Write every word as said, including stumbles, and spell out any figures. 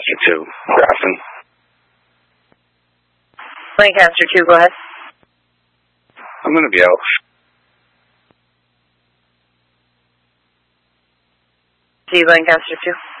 Lancaster two, Grafton. Lancaster two, go ahead. I'm going to be out. See Lancaster two.